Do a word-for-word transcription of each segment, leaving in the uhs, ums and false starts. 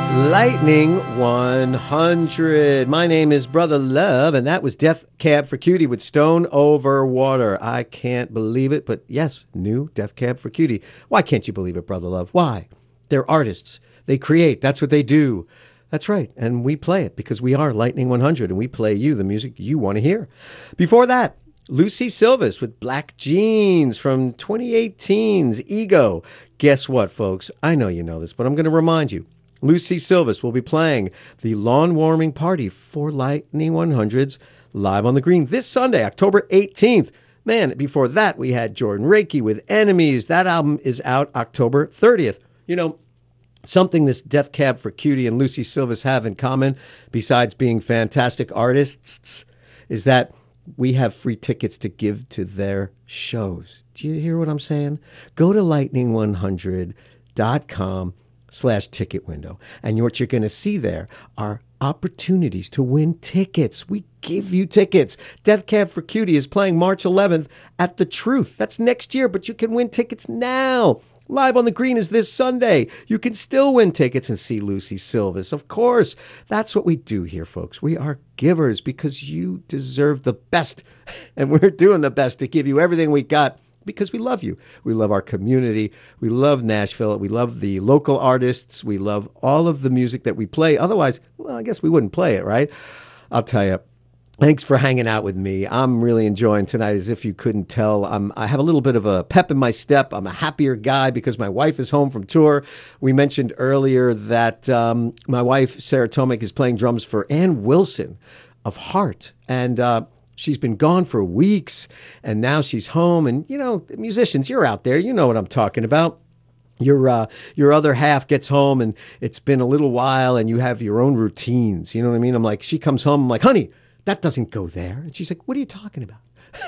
Lightning one hundred. My name is Brother Love, and that was Death Cab for Cutie with Stone Over Water. I can't believe it, but yes, new Death Cab for Cutie. Why can't you believe it, Brother Love? Why? They're artists. They create. That's what they do. That's right. And we play it because we are Lightning one hundred, and we play you the music you want to hear. Before that, Lucy Silvas with Black Jeans from twenty eighteen's Ego. Guess what, folks? I know you know this, but I'm going to remind you. Lucy Silvas will be playing the lawn warming party for Lightning one hundred's live on the green this Sunday, October eighteenth. Man, before that, we had Jordan Reiki with Enemies. That album is out October thirtieth. You know, something this Death Cab for Cutie and Lucy Silvas have in common, besides being fantastic artists, is that we have free tickets to give to their shows. Do you hear what I'm saying? Go to lightning one hundred dot com slash ticket window. And what you're going to see there are opportunities to win tickets. We give you tickets. Death Cab for Cutie is playing March eleventh at The Truth. That's next year, but you can win tickets now. Live on the Green is this Sunday. You can still win tickets and see Lucy Silvas. Of course, that's what we do here, folks. We are givers because you deserve the best. And we're doing the best to give you everything we got because we love you. We love our community. We love Nashville. We love the local artists. We love all of the music that we play. Otherwise, well, I guess we wouldn't play it, right? I'll tell you. Thanks for hanging out with me. I'm really enjoying tonight, as if you couldn't tell. I'm, I have a little bit of a pep in my step. I'm a happier guy because my wife is home from tour. We mentioned earlier that um, my wife, Sarah Tomek, is playing drums for Ann Wilson of Heart. And uh, she's been gone for weeks, and now she's home. And, you know, musicians, you're out there. You know what I'm talking about. Your uh, your other half gets home, and it's been a little while, and you have your own routines. You know what I mean? I'm like, she comes home, I'm like, honey, that doesn't go there. And she's like, what are you talking about?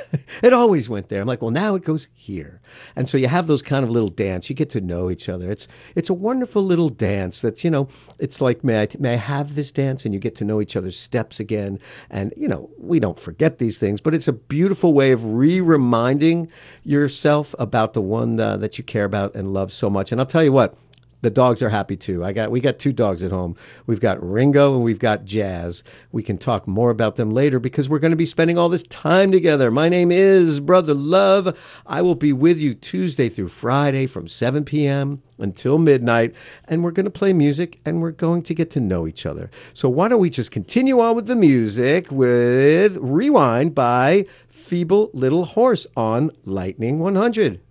It always went there. I'm like, well, now it goes here. And so you have those kind of little dance. You get to know each other. It's it's a wonderful little dance that's, you know, it's like, may I, may I have this dance? And you get to know each other's steps again. And, you know, we don't forget these things, but it's a beautiful way of re-reminding yourself about the one uh, that you care about and love so much. And I'll tell you what, the dogs are happy too. I got we got two dogs at home. We've got Ringo and we've got Jazz. We can talk more about them later because we're going to be spending all this time together. My name is Brother Love. I will be with you Tuesday through Friday from seven p.m. until midnight, and we're going to play music and we're going to get to know each other. So why don't we just continue on with the music with Rewind by Feeble Little Horse on Lightning one hundred.